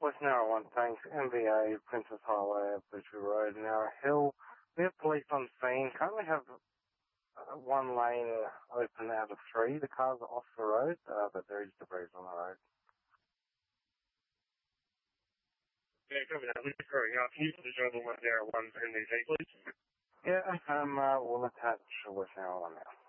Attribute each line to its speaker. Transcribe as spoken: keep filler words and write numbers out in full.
Speaker 1: West Narrow one, thanks. M V A, Princess Highway, Butcher Road, Narrow Hill. We have police on scene. Currently have uh, one lane open out of three. The cars are off the road, uh, but there is debris on the road.
Speaker 2: Yeah, copy that. Luke Curry, uh, can you put the job on West Narrow one for M V P, please?
Speaker 1: Yeah, um, uh, we'll attach West Narrow one now.